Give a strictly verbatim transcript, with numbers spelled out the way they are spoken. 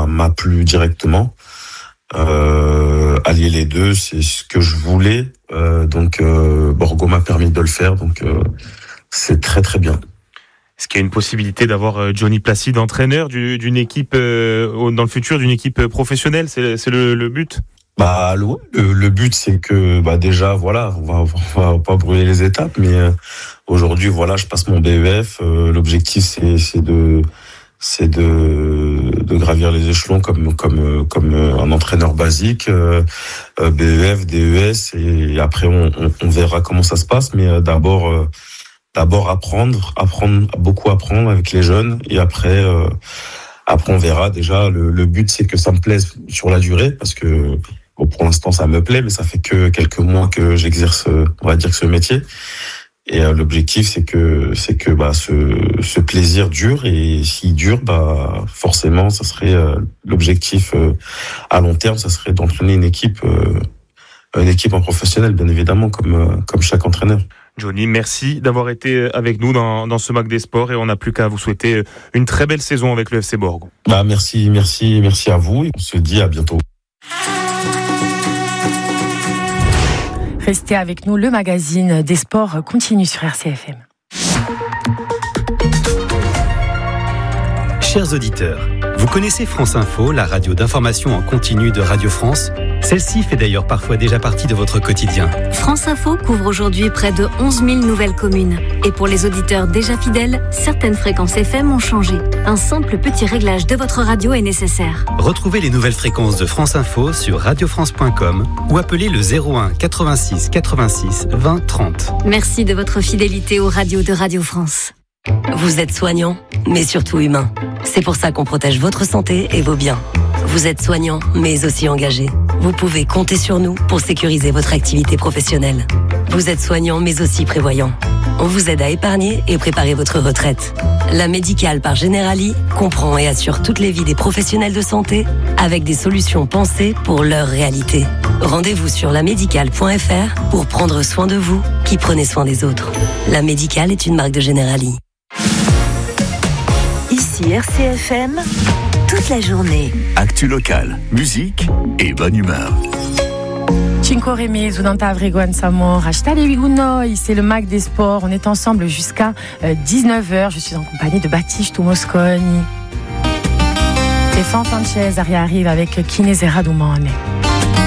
m'a plu directement. Euh, allier les deux, c'est ce que je voulais. Euh, donc euh, Borgo m'a permis de le faire. Donc euh, c'est très très bien. Est-ce qu'il y a une possibilité d'avoir Johnny Placide entraîneur du, d'une équipe euh, dans le futur, d'une équipe professionnelle? C'est, c'est le, le but. Bah le, le but c'est que bah déjà voilà, on va, on va pas brûler les étapes, mais euh, aujourd'hui voilà, je passe mon B E F. Euh, l'objectif c'est, c'est de c'est de, de gravir les échelons comme comme comme un entraîneur basique, euh, B E F, D E S, et après on, on, on verra comment ça se passe. Mais d'abord euh, d'abord apprendre, apprendre beaucoup apprendre avec les jeunes, et après euh, après on verra. Déjà le, le but c'est que ça me plaise sur la durée, parce que bon, pour l'instant ça me plaît, mais ça fait que quelques mois que j'exerce, on va dire, ce métier. Et euh, l'objectif, c'est que c'est que bah ce ce plaisir dure, et s'il dure, bah forcément, ça serait euh, l'objectif euh, à long terme, ça serait d'entraîner une équipe, euh, une équipe en professionnel, bien évidemment, comme euh, comme chaque entraîneur. Johnny, merci d'avoir été avec nous dans dans ce Mac des Sports, et on n'a plus qu'à vous souhaiter une très belle saison avec le F C Borgo. Bah merci, merci, merci à vous, et on se dit à bientôt. Restez avec nous, le magazine des sports continue sur R C F M. Chers auditeurs, vous connaissez France Info, la radio d'information en continu de Radio France? Celle-ci fait d'ailleurs parfois déjà partie de votre quotidien. France Info couvre aujourd'hui près de onze mille nouvelles communes. Et pour les auditeurs déjà fidèles, certaines fréquences F M ont changé. Un simple petit réglage de votre radio est nécessaire. Retrouvez les nouvelles fréquences de France Info sur radio france point com ou appelez le zéro un quatre-vingt-six quatre-vingt-six vingt trente. Merci de votre fidélité aux radios de Radio France. Vous êtes soignant, mais surtout humain. C'est pour ça qu'on protège votre santé et vos biens. Vous êtes soignant, mais aussi engagé. Vous pouvez compter sur nous pour sécuriser votre activité professionnelle. Vous êtes soignant, mais aussi prévoyant. On vous aide à épargner et préparer votre retraite. La Médicale par Generali comprend et assure toutes les vies des professionnels de santé avec des solutions pensées pour leur réalité. Rendez-vous sur la médicale point f r pour prendre soin de vous qui prenez soin des autres. La Médicale est une marque de Generali. Ici R C F M, toute la journée. Actu locale, musique et bonne humeur. Cinco Remé, Zudanta Vregoan Samor, Ashtale Wigunoy, c'est le Mac des Sports. On est ensemble jusqu'à dix-neuf heures. Je suis en compagnie de Baptiste Mosconi. Stéphane Sanchez arrive avec Kinezera Doumane.